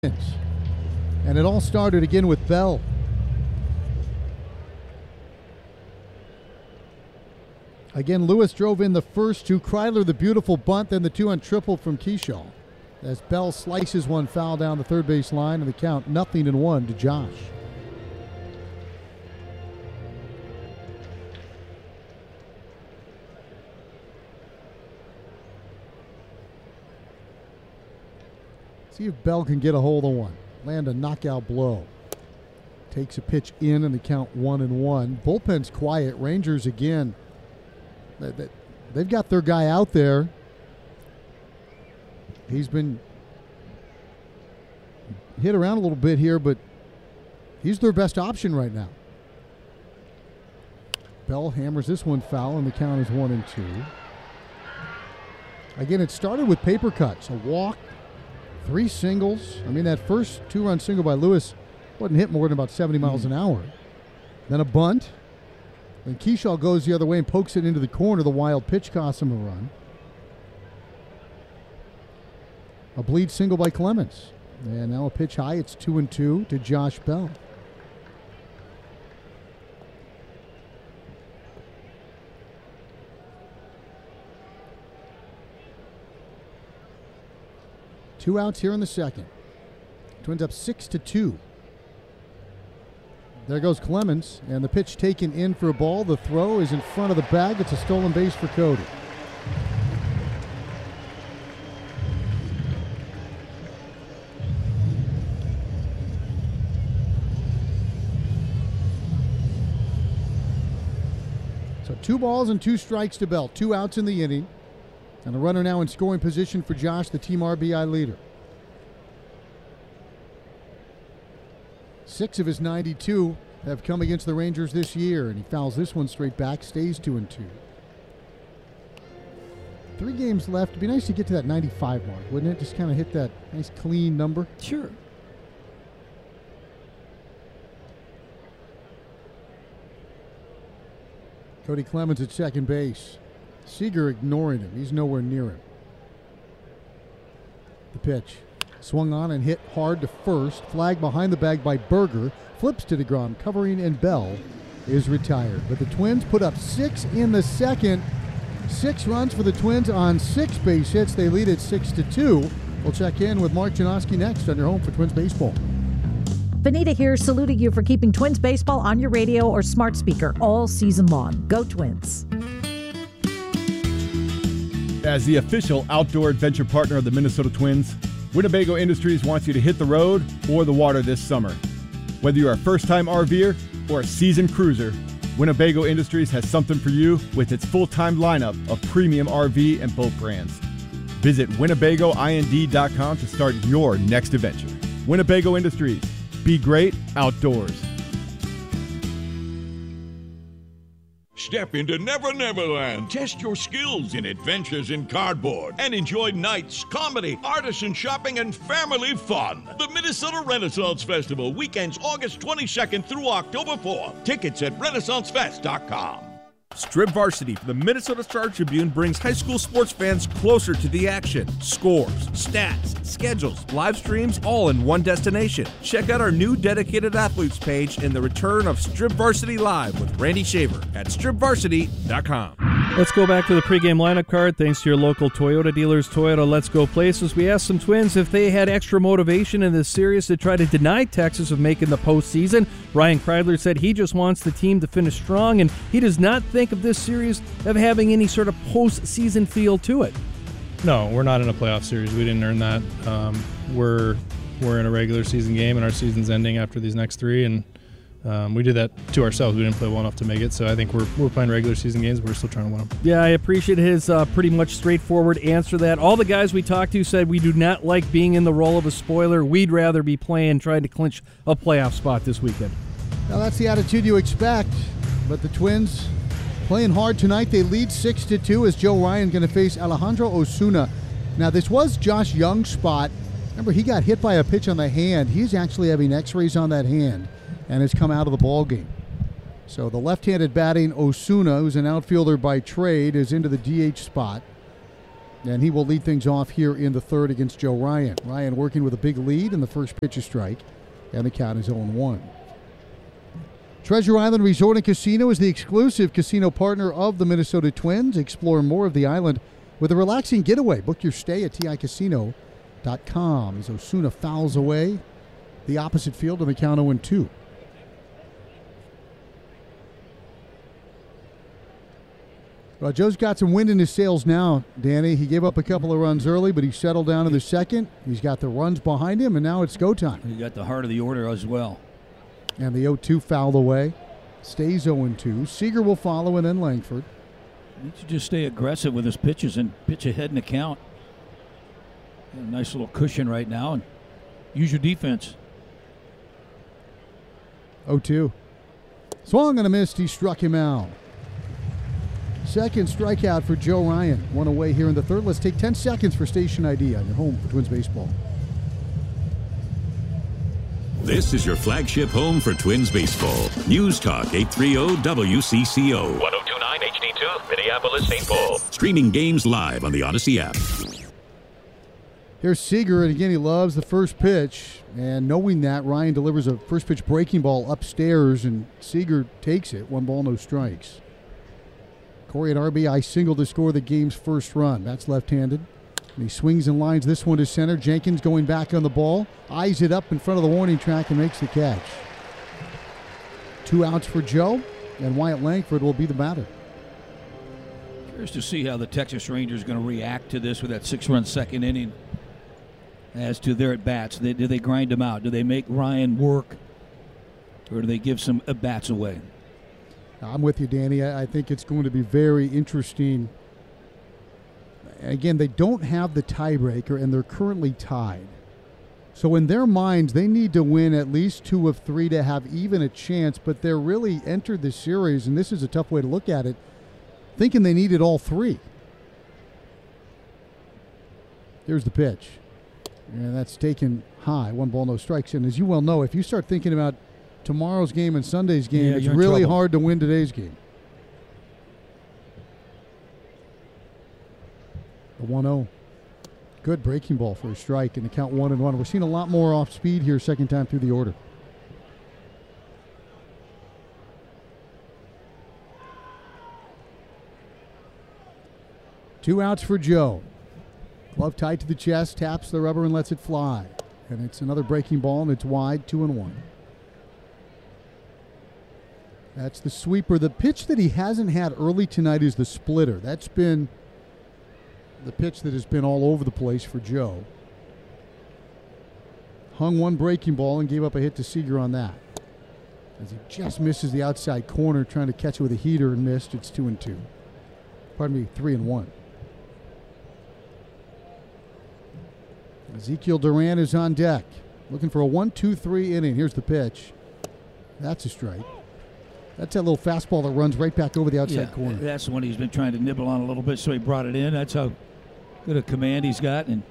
And it all started again with Bell. Again, Lewis drove in the first two. Kreidler, the beautiful bunt, then the 2-on triple from Kershaw. As Bell slices one foul down the third base line, and the count 0-1 to Josh. See if Bell can get a hold of one. Land a knockout blow. Takes a pitch in, and the count 1-1. Bullpen's quiet. Rangers again. They've got their guy out there. He's been hit around a little bit here, but he's their best option right now. Bell hammers this one foul, and the count is 1-2. Again, it started with paper cuts. A walk, 3 singles. I mean, that first 2-run single by Lewis wasn't hit more than about 70 miles an hour. Then a bunt. Then Kershaw goes the other way and pokes it into the corner. The wild pitch costs him a run. A bleed single by Clemens. And now a pitch high. It's 2-2 to Josh Bell. Two outs here in the second. Twins up 6-2. There goes Clemens, and the pitch taken in for a ball. The throw is in front of the bag. It's a stolen base for Cody. So 2 balls and 2 strikes to Bell. 2 outs in the inning. And a runner now in scoring position for Josh, the team RBI leader. 6 of his 92 have come against the Rangers this year, and he fouls this one straight back, stays 2-2. 3 games left. It'd be nice to get to that 95 mark, wouldn't it? Just kind of hit that nice clean number. Sure. Cody Clemens at second base. Seager ignoring him. He's nowhere near him. The pitch. Swung on and hit hard to first. Flag behind the bag by Berger. Flips to DeGrom, covering, and Bell is retired. But the Twins put up 6 in the second. 6 runs for the Twins on 6 base hits. They lead at 6-2. We'll check in with Mark Janoski next on your home for Twins baseball. Benita here, saluting you for keeping Twins baseball on your radio or smart speaker all season long. Go Twins. As the official outdoor adventure partner of the Minnesota Twins, Winnebago Industries wants you to hit the road or the water this summer. Whether you're a first-time RVer or a seasoned cruiser, Winnebago Industries has something for you with its full-time lineup of premium RV and boat brands. Visit WinnebagoIND.com to start your next adventure. Winnebago Industries. Be great outdoors. Step into Never Never Land. Test your skills in adventures in cardboard and enjoy nights, comedy, artisan shopping, and family fun. The Minnesota Renaissance Festival, weekends August 22nd through October 4th. Tickets at RenaissanceFest.com. Strip Varsity for the Minnesota Star Tribune brings high school sports fans closer to the action. Scores, stats, schedules, live streams, all in one destination. Check out our new dedicated athletes page and the return of Strip Varsity Live with Randy Shaver at stripvarsity.com. Let's go back to the pregame lineup card. Thanks to your local Toyota dealers, Toyota Let's Go Places. We asked some Twins if they had extra motivation in this series to try to deny Texas of making the postseason. Ryan Kreidler said he just wants the team to finish strong, and he does not think of this series of having any sort of postseason feel to it. No, we're not in a playoff series. We didn't earn that. We're in a regular season game, and our season's ending after these next 3, and we did that to ourselves. We didn't play well enough to make it, so I think we're playing regular season games, but we're still trying to win them. Yeah, I appreciate his pretty much straightforward answer to that. All the guys we talked to said we do not like being in the role of a spoiler. We'd rather be playing, trying to clinch a playoff spot this weekend. Now that's the attitude you expect, but the Twins playing hard tonight. They lead 6-2 as Joe Ryan going to face Alejandro Osuna. Now this was Josh Young's spot. Remember, he got hit by a pitch on the hand. He's actually having x-rays on that hand and has come out of the ball game. So the left-handed batting Osuna, who's an outfielder by trade, is into the DH spot. And he will lead things off here in the third against Joe Ryan. Ryan working with a big lead, and the first pitch is strike, and the count is 0-1. Treasure Island Resort and Casino is the exclusive casino partner of the Minnesota Twins. Explore more of the island with a relaxing getaway. Book your stay at TICasino.com as Osuna fouls away the opposite field on the count 0-2. Well, Joe's got some wind in his sails now, Danny. He gave up a couple of runs early, but he settled down in the second. He's got the runs behind him, and now it's go time. He got the heart of the order as well. And the 0-2 fouled away. Stays 0-2. Seager will follow, and then Langford. Needs to just stay aggressive with his pitches and pitch ahead in the count. Got a nice little cushion right now, and use your defense. 0-2. Swung and a miss. He struck him out. Second strikeout for Joe Ryan. One away here in the third. Let's take 10 seconds for station ID on your home for Twins baseball. This is your flagship home for Twins baseball. News Talk 830 WCCO. 1029 HD2, Minneapolis, St. Paul. Streaming games live on the Odyssey app. Here's Seager, and again, he loves the first pitch. And knowing that, Ryan delivers a first pitch breaking ball upstairs, and Seager takes it. 1 ball, no strikes. Corey, an RBI single to score the game's first run. That's left-handed. And he swings and lines this one to center. Jenkins going back on the ball. Eyes it up in front of the warning track and makes the catch. 2 outs for Joe, and Wyatt Langford will be the batter. Curious to see how the Texas Rangers are going to react to this with that 6-run second inning as to their at-bats. Do they grind them out? Do they make Ryan work? Or do they give some at-bats away? I'm with you, Danny. I think it's going to be very interesting. Again, they don't have the tiebreaker, and they're currently tied. So in their minds, they need to win at least 2 of 3 to have even a chance, but they're really entered this series, and this is a tough way to look at it, thinking they needed all 3. Here's the pitch. And that's taken high. 1 ball, no strikes. And as you well know, if you start thinking about tomorrow's game and Sunday's game, it's really hard to win today's game. The 1-0. Good breaking ball for a strike, and the count 1-1. We're seeing a lot more off speed here, second time through the order. Two outs for Joe. Glove tied to the chest, taps the rubber and lets it fly. And it's another breaking ball, and it's wide, 2-1. That's the sweeper. The pitch that he hasn't had early tonight is the splitter. That's been the pitch that has been all over the place for Joe. Hung 1 breaking ball and gave up a hit to Seager on that. As he just misses the outside corner, trying to catch it with a heater and missed. It's 2-2. Pardon me, 3-1. Ezekiel Duran is on deck, looking for a 1-2-3 inning. Here's the pitch. That's a strike. That's that little fastball that runs right back over the outside corner. That's the one he's been trying to nibble on a little bit, so he brought it in. That's how good a command he's got. And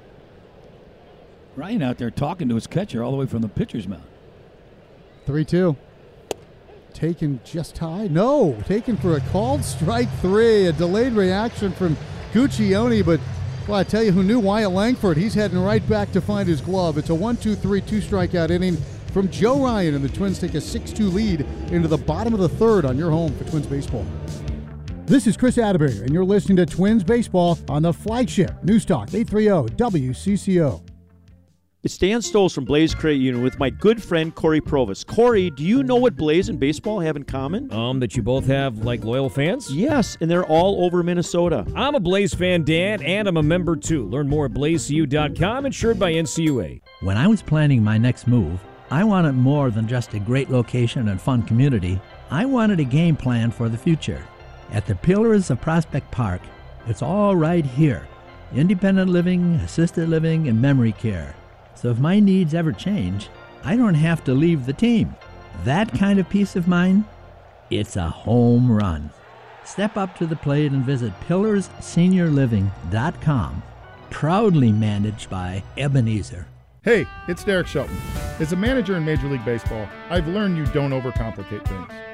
Ryan out there talking to his catcher all the way from the pitcher's mound. 3-2. Taken just high. No, taken for a called strike 3. A delayed reaction from Guccione, but well, I tell you who knew, Wyatt Langford. He's heading right back to find his glove. It's a 1-2-3, 2-strikeout inning from Joe Ryan, and the Twins take a 6-2 lead into the bottom of the third on your home for Twins baseball. This is Chris Atterbury, and you're listening to Twins baseball on the flagship News Talk 830 WCCO. It's Dan Stolz from Blaze Credit Union with my good friend Corey Provis. Corey, do you know what Blaze and baseball have in common? That you both have, loyal fans? Yes, and they're all over Minnesota. I'm a Blaze fan, Dan, and I'm a member, too. Learn more at blazecu.com, insured by NCUA. When I was planning my next move, I wanted more than just a great location and fun community. I wanted a game plan for the future. At the Pillars of Prospect Park, it's all right here. Independent living, assisted living, and memory care. So if my needs ever change, I don't have to leave the team. That kind of peace of mind, it's a home run. Step up to the plate and visit pillarsseniorliving.com. Proudly managed by Ebenezer. Hey, it's Derek Shelton. As a manager in Major League Baseball, I've learned you don't overcomplicate things.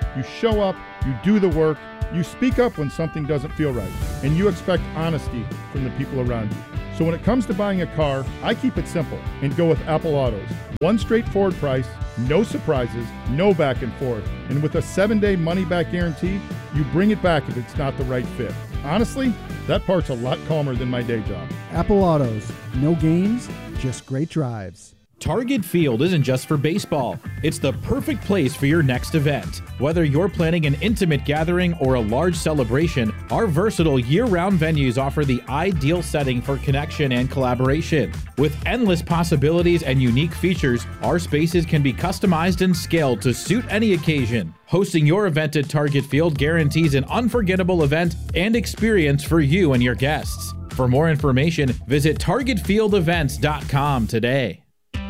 You show up, you do the work, you speak up when something doesn't feel right, and you expect honesty from the people around you. So when it comes to buying a car, I keep it simple and go with Apple Autos. One straightforward price, no surprises, no back and forth. And with a 7-day money-back guarantee, you bring it back if it's not the right fit. Honestly, that part's a lot calmer than my day job. Apple Autos. No games, just great drives. Target Field isn't just for baseball. It's the perfect place for your next event. Whether you're planning an intimate gathering or a large celebration, our versatile year-round venues offer the ideal setting for connection and collaboration. With endless possibilities and unique features, our spaces can be customized and scaled to suit any occasion. Hosting your event at Target Field guarantees an unforgettable event and experience for you and your guests. For more information, visit targetfieldevents.com today.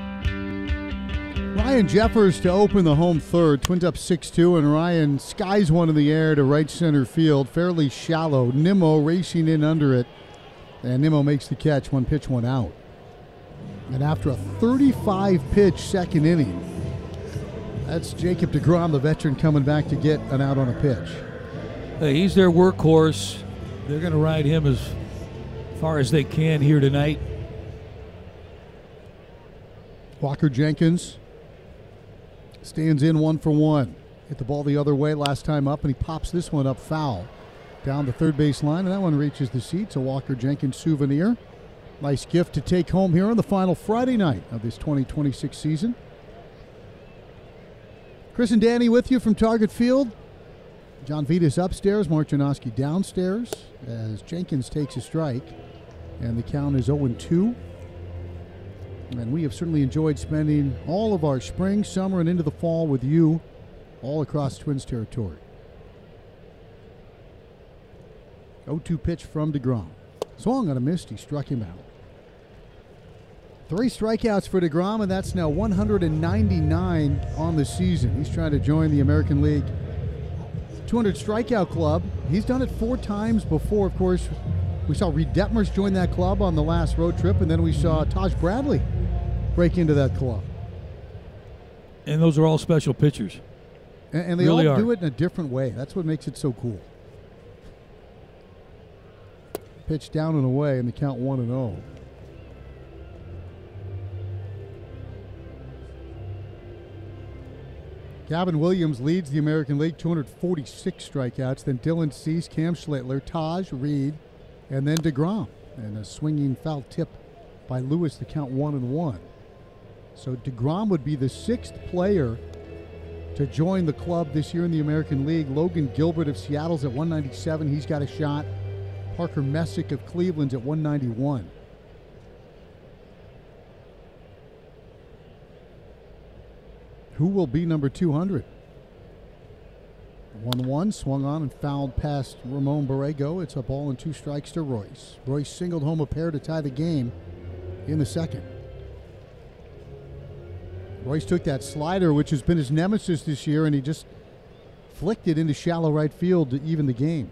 Ryan Jeffers to open the home third. Twins up 6-2, and Ryan skies one in the air to right center field. Fairly shallow. Nimmo racing in under it, and Nimmo makes the catch. 1 pitch, 1 out. And after a 35-pitch second inning, that's Jacob deGrom, the veteran, coming back to get an out on a pitch. Hey, he's their workhorse. They're going to ride him as far as they can here tonight. Walker Jenkins stands in 1 for 1. Hit the ball the other way last time up, and he pops this one up foul down the third base line, and that one reaches the seats. A Walker Jenkins souvenir. Nice gift to take home here on the final Friday night of this 2026 season. Chris and Danny with you from Target Field. John Vitas upstairs, Mark Janoski downstairs as Jenkins takes a strike, and the count is 0-2. And we have certainly enjoyed spending all of our spring, summer, and into the fall with you all across Twins territory. 0-2 pitch from deGrom. Swung on a missed. He struck him out. 3 strikeouts for deGrom, and that's now 199 on the season. He's trying to join the American League 200 strikeout club. He's done it 4 times before. Of course, we saw Reed Detmers join that club on the last road trip, and then we saw Taj Bradley break into that club. And those are all special pitchers. And they really all do it in a different way. That's what makes it so cool. Pitch down and away, and the count 1-0. Gavin Williams leads the American League, 246 strikeouts. Then Dylan Cease, Cam Schlittler, Taj, Reed, and then deGrom. And a swinging foul tip by Lewis, the count 1-1. So deGrom would be the 6th player to join the club this year in the American League. Logan Gilbert of Seattle's at 197. He's got a shot. Parker Messick of Cleveland's at 191. Who will be number 200? 1-1, swung on and fouled past Ramon Borrego. It's a ball and 2 strikes to Royce. Royce singled home a pair to tie the game in the second. Royce took that slider, which has been his nemesis this year, and he just flicked it into shallow right field to even the game.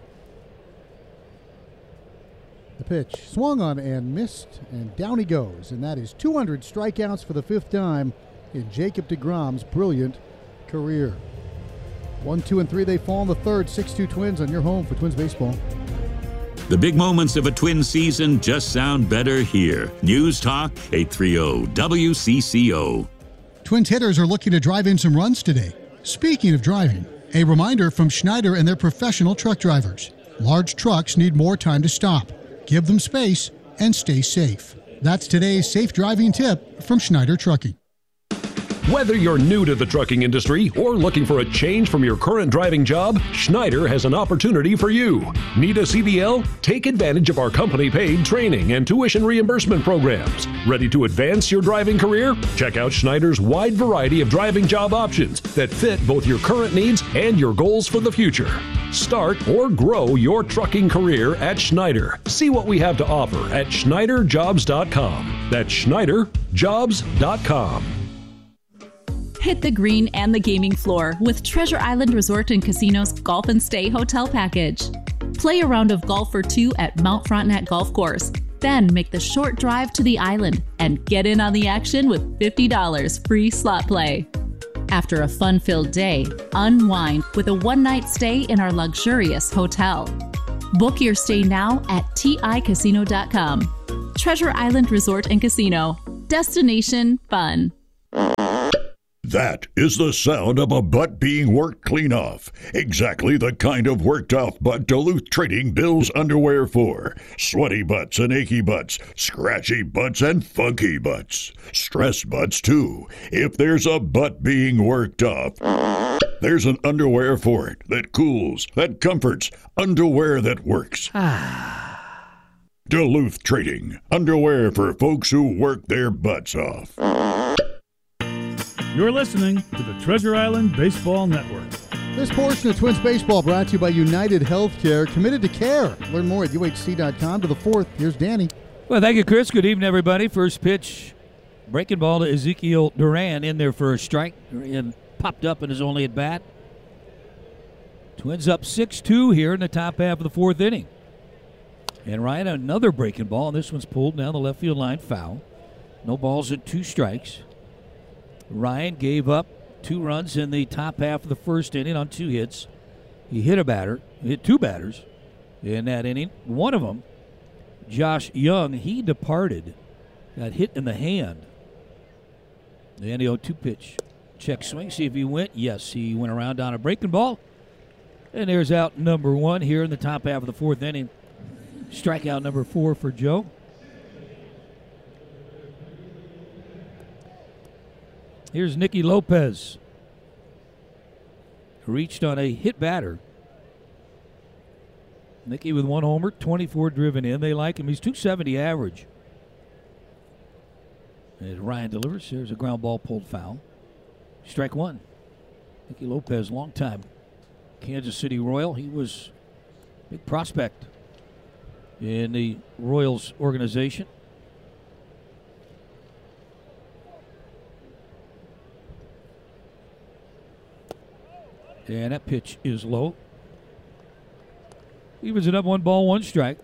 The pitch swung on and missed, and down he goes. And that is 200 strikeouts for the 5th time in Jacob deGrom's brilliant career. 1, 2, and 3, they fall in the third. 6-2 Twins on your home for Twins baseball. The big moments of a Twins season just sound better here. News Talk 830 WCCO. Twins hitters are looking to drive in some runs today. Speaking of driving, a reminder from Schneider and their professional truck drivers. Large trucks need more time to stop. Give them space and stay safe. That's today's safe driving tip from Schneider Trucking. Whether you're new to the trucking industry or looking for a change from your current driving job, Schneider has an opportunity for you. Need a CDL? Take advantage of our company-paid training and tuition reimbursement programs. Ready to advance your driving career? Check out Schneider's wide variety of driving job options that fit both your current needs and your goals for the future. Start or grow your trucking career at Schneider. See what we have to offer at SchneiderJobs.com. That's SchneiderJobs.com. Hit the green and the gaming floor with Treasure Island Resort and Casino's Golf and Stay Hotel Package. Play a round of golf for 2 at Mount Frontenac Golf Course. Then make the short drive to the island and get in on the action with $50 free slot play. After a fun-filled day, unwind with a one-night stay in our luxurious hotel. Book your stay now at TICasino.com. Treasure Island Resort and Casino. Destination fun. That is the sound of a butt being worked clean off. Exactly the kind of worked off butt Duluth Trading bills underwear for. Sweaty butts and achy butts, scratchy butts and funky butts. Stress butts too. If there's a butt being worked off, there's an underwear for it that cools, that comforts, underwear that works. Duluth Trading. Underwear for folks who work their butts off. You're listening to the Treasure Island Baseball Network. This portion of Twins Baseball brought to you by United Healthcare, committed to care. Learn more at UHC.com. To the fourth, here's Danny. Well, thank you, Chris. Good evening, everybody. First pitch, breaking ball to Ezekiel Duran in there for a strike. Duran popped up in his only at bat. Twins up 6-2 here in the top half of the fourth inning. And Ryan, another breaking ball, and this one's pulled down the left field line, foul. No balls and 2 strikes. Ryan gave up 2 runs in the top half of the first inning on 2 hits. He hit 2 batters in that inning. One of them, Josh Young, he departed, got hit in the hand. And the 0-2 pitch. Check swing, see if he went. Yes, he went around on a breaking ball. And there's out number 1 here in the top half of the fourth inning. Strikeout number 4 for Joe. Here's Nicky Lopez. Reached on a hit batter. Nicky with 1 homer, 24 driven in. They like him. He's .270 average. As Ryan delivers, there's a ground ball pulled foul. Strike 1. Nicky Lopez, long time Kansas City Royal. He was a big prospect in the Royals organization. And that pitch is low. Evens it up, 1 ball, 1 strike.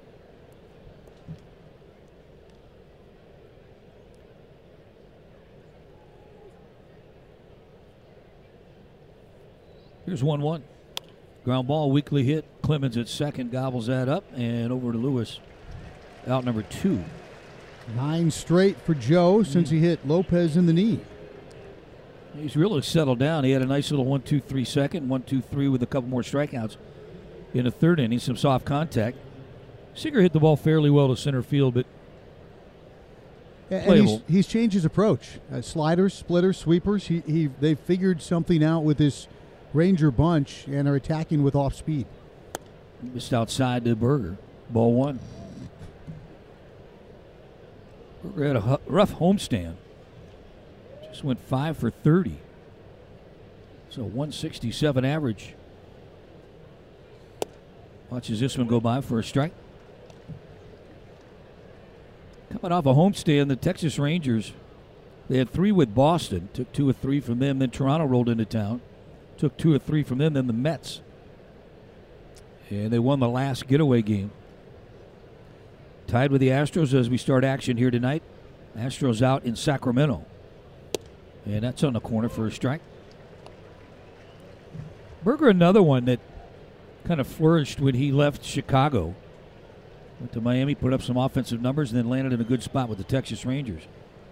Here's 1-1. Ground ball, weakly hit. Clemens at second, gobbles that up, and over to Lewis. Out number 2. 9 straight for Joe since he hit Lopez in the knee. He's really settled down. He had a nice little 1-2-3 second, 1-2-3 with a couple more strikeouts in the third inning. Some soft contact. Seager hit the ball fairly well to center field, but playable. And he's changed his approach. Sliders, splitters, sweepers. They've figured something out with this Ranger bunch and are attacking with off speed. Missed outside to Berger. Ball 1. Berger had a rough homestand. Just went 5 for 30. So 167 average. Watches this one go by for a strike. Coming off a homestand, the Texas Rangers, they had 3 with Boston. Took 2 or 3 from them. Then Toronto rolled into town. Took 2 or 3 from them. Then the Mets. And they won the last getaway game. Tied with the Astros as we start action here tonight. Astros out in Sacramento. And that's on the corner for a strike. Berger, another one that kind of flourished when he left Chicago. Went to Miami, put up some offensive numbers, and then landed in a good spot with the Texas Rangers.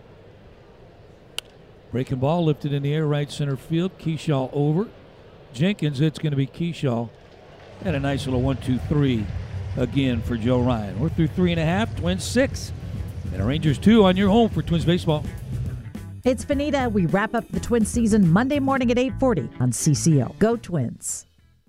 Breaking ball lifted in the air, right center field. Keyshaw over. Jenkins, it's going to be Keyshaw. And a nice little 1-2-3 again for Joe Ryan. We're through 3.5, Twins 6. And the Rangers 2 on your home for Twins Baseball. It's Finita. We wrap up the Twins season Monday morning at 8:40 on CCO. Go Twins.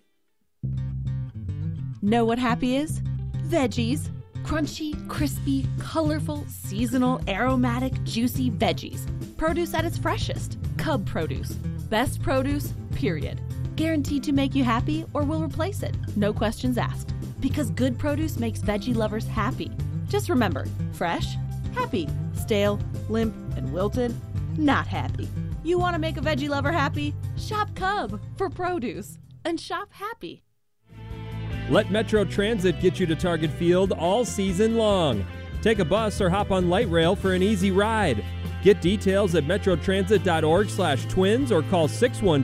Know what happy is? Veggies. Crunchy, crispy, colorful, seasonal, aromatic, juicy veggies. Produce at its freshest. Cub produce. Best produce, period. Guaranteed to make you happy or will replace it. No questions asked. Because good produce makes veggie lovers happy. Just remember, fresh, happy. Stale, limp, and wilted, not happy. You want to make a veggie lover happy? Shop Cub for produce and shop happy. Let Metro Transit get you to Target Field all season long. Take a bus or hop on light rail for an easy ride. Get details at metrotransit.org/twins or call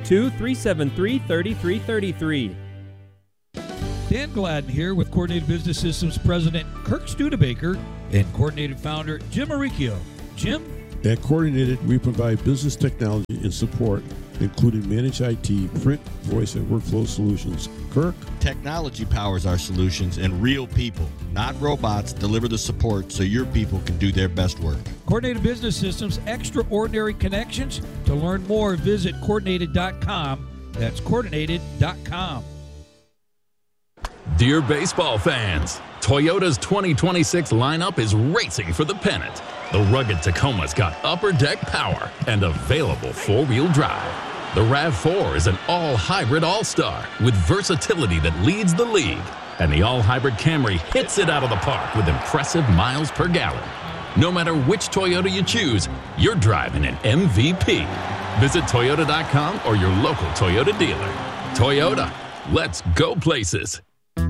612-373-3333. Dan Gladden here with Coordinated Business Systems President Kirk Studebaker and Coordinated Founder Jim Maricchio. Jim? At Coordinated, we provide business technology and support, including managed IT, print, voice, and workflow solutions. Kirk? Technology powers our solutions, and real people, not robots, deliver the support so your people can do their best work. Coordinated Business Systems, extraordinary connections. To learn more, visit coordinated.com. That's coordinated.com. Dear baseball fans, Toyota's 2026 lineup is racing for the pennant. The rugged Tacoma's got upper deck power and available four-wheel drive. The RAV4 is an all-hybrid all-star with versatility that leads the league. And the all-hybrid Camry hits it out of the park with impressive miles per gallon. No matter which Toyota you choose, you're driving an MVP. Visit Toyota.com or your local Toyota dealer. Toyota, let's go places.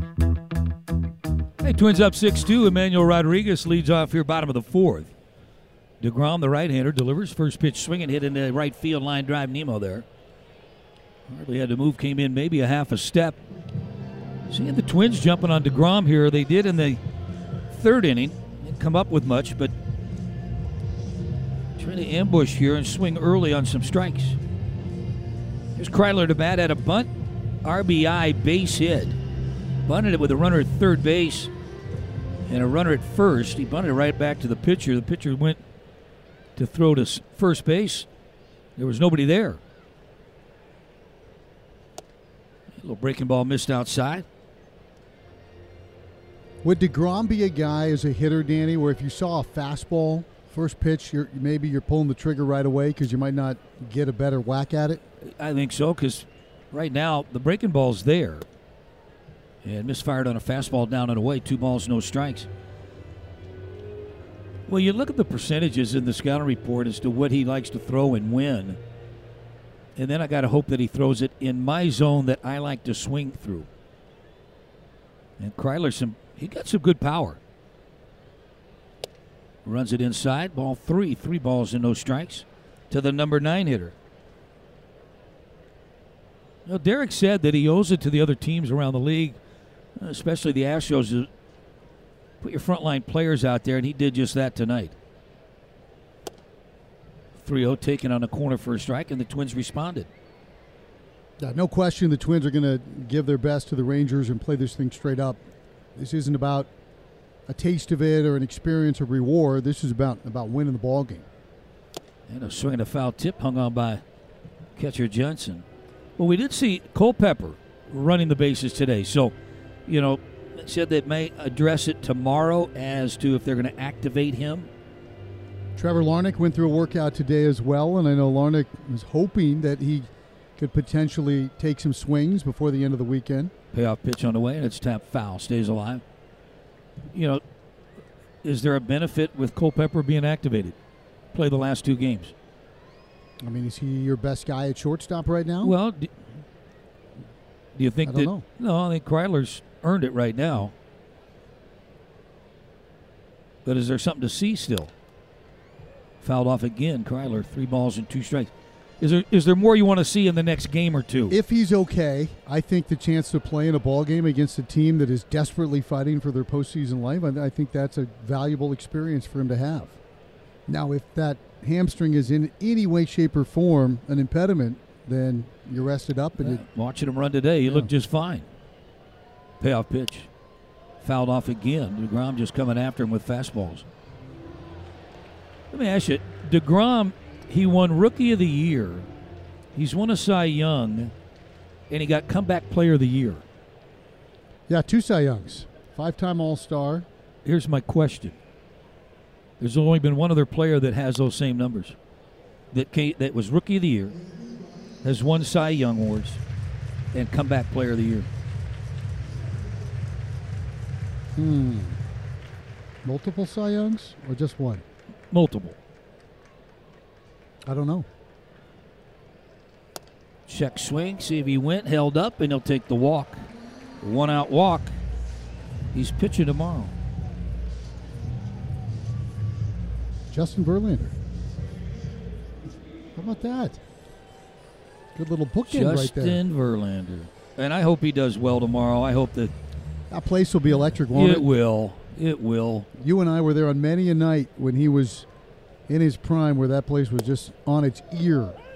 Hey, Twins up 6-2. Emmanuel Rodriguez leads off here, bottom of the fourth. DeGrom, the right-hander, delivers first pitch swinging, hit into right field line drive. Nemo there. Hardly had to move, came in maybe a half a step. Seeing the Twins jumping on DeGrom here, they did in the third inning. Didn't come up with much, but trying to ambush here and swing early on some strikes. Here's Kreidler to bat at a bunt. RBI base hit. Bunted it with a runner at third base and a runner at first. He bunted it right back to the pitcher. The pitcher went to throw to first base. There was nobody there. A little breaking ball missed outside. Would DeGrom be a guy as a hitter, Danny, where if you saw a fastball, first pitch, maybe you're pulling the trigger right away because you might not get a better whack at it? I think so, because right now the breaking ball's there. And misfired on a fastball down and away. 2 balls, no strikes. Well, you look at the percentages in the scouting report as to what he likes to throw and when. And then I got to hope that he throws it in my zone that I like to swing through. And Kreidler, he got some good power. Runs it inside. Ball 3. 3 balls and no strikes to the number 9 hitter. Now, Derek said that he owes it to the other teams around the league, especially the Astros, to put your frontline players out there, and he did just that tonight. 3-0 taken on the corner for a strike, and the Twins responded. Yeah, no question the Twins are going to give their best to the Rangers and play this thing straight up. This isn't about a taste of it or an experience or reward. This is about winning the ball game. And a swing and a foul tip hung on by catcher Johnson. Well, we did see Culpepper running the bases today, so said they may address it tomorrow as to if they're going to activate him. Trevor Larnach went through a workout today as well, and I know Larnach was hoping that he could potentially take some swings before the end of the weekend. Payoff pitch on the way, and it's tapped foul. Stays alive. Is there a benefit with Culpepper being activated? Play the last 2 games. I mean, is he your best guy at shortstop right now? Well, do you think I don't know. No, I think Kreidler's earned it right now. But is there something to see still? Fouled off again, Kreidler. 3 balls and 2 strikes. Is there more you want to see in the next game or two? If he's okay, I think the chance to play in a ball game against a team that is desperately fighting for their postseason life, I think that's a valuable experience for him to have. Now, if that hamstring is in any way, shape, or form an impediment, then you're rested up. And watching him run today, he looked just fine. Payoff pitch. Fouled off again. DeGrom just coming after him with fastballs. Let me ask you, DeGrom, he won Rookie of the Year. He's won a Cy Young, and he got Comeback Player of the Year. Yeah, 2 Cy Youngs. 5-time All-Star. Here's my question. There's only been one other player that has those same numbers. That was Rookie of the Year, has won Cy Young awards, and Comeback Player of the Year. Multiple Cy Youngs or just one? Multiple. I don't know. Check swing, see if he went, held up, and he'll take the walk. 1-out walk. He's pitching tomorrow. Justin Verlander. about that? Good little bookend right there. Justin Verlander. And I hope he does well tomorrow. I hope that place will be electric, won't it? It will. It will. You and I were there on many a night when he was in his prime, where that place was just on its ear.